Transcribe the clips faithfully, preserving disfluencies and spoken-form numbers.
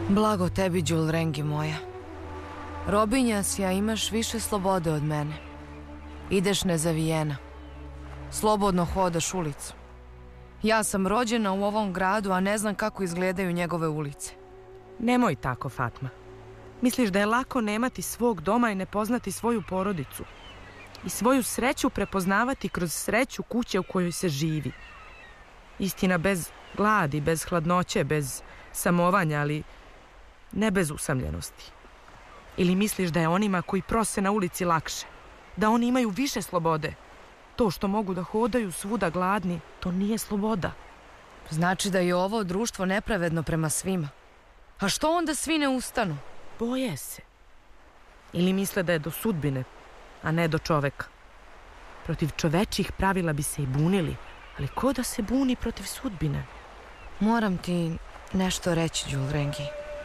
Blago tebi, Đulrengi moja. Robinja si, a imaš više slobode od mene. Ideš nezavijena. Slobodno hodaš ulicu. Ja sam rođena u ovom gradu, a ne znam kako izgledaju njegove ulice. Nemoj tako, Fatma. Misliš da je lako nemati svog doma i ne poznati svoju porodicu? I svoju sreću prepoznavati kroz sreću kuće u kojoj se živi. Istina, bez gladi, bez hladnoće, bez samovanja, ali ne bez usamljenosti. Ili misliš da je onima koji prose na ulici lakše? Da oni imaju više slobode? To što mogu da hodaju svuda gladni, to nije sloboda. Znači da je ovo društvo nepravedno prema svima. A što onda svi ne ustanu? Boje se. Ili misle da je do sudbine, a ne do čoveka. Protiv čovečih pravila bi se i bunili, ali ko da se buni protiv sudbine? Moram ti nešto reći, Đulrengi.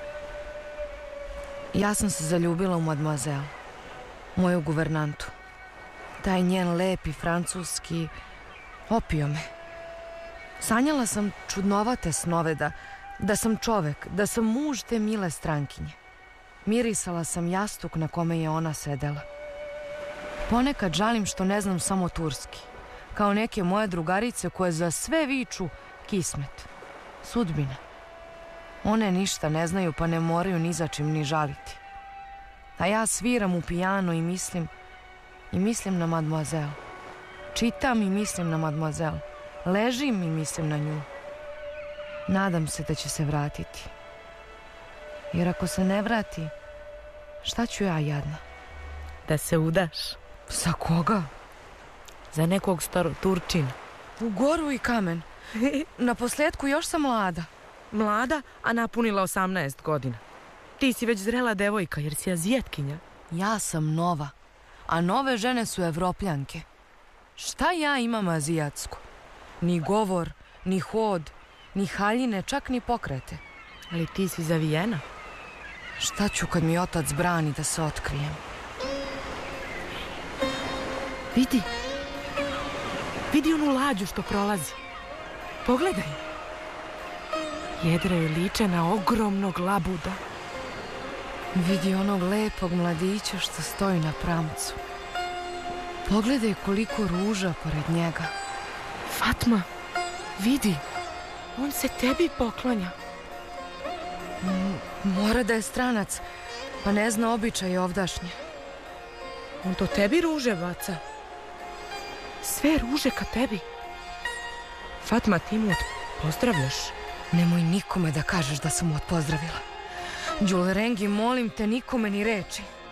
Ja sam se zaljubila u mademoiselle, moju guvernantu. Taj njen lepi francuski opio me. Sanjala sam čudnovate snove, da, da sam čovek, da sam muž te mile strankinje. Mirisala sam jastuk na kome je ona sedela. Ponekad žalim što ne znam samo turski, kao neke moje drugarice koje za sve viču kismet, sudbina. One ništa ne znaju, pa ne moraju ni za čim ni žaliti. A ja sviram u pijano i mislim i mislim na mademoiselle. Čitam i mislim na mademoiselle. Ležim i mislim na nju. Nadam se da će se vratiti. Jer ako se ne vrati, šta ću ja jadna? Da se udaš. Za koga? Za nekog starog Turčina. U goru i kamen. Na posljedku još sam mlada. Mlada, a napunila osamnaest godina. Ti si već zrela devojka jer si azijetkinja. Ja sam nova, a nove žene su Evropljanke. Šta ja imam azijatsku? Ni govor, ni hod, ni haljine, čak ni pokrete. Ali ti si zavijena. Šta ću kad mi otac brani da se otkrijem? Vidi. Vidi onu lađu što prolazi. Pogledaj. Jedra joj liče na ogromnog labuda. Vidi onog lepog mladića što stoji na pramcu. Pogledaj koliko ruža pored njega. Fatma, vidi. On se tebi poklanja. M- mora da je stranac, pa ne zna običaje ovdašnje. On to tebi ruže baca. Sve ruže ka tebi. Fatma, ti mu pozdravljaš. Nemoj nikome da kažeš da sam mu odpozdravila. Đulrengi, molim te, nikome ni reči.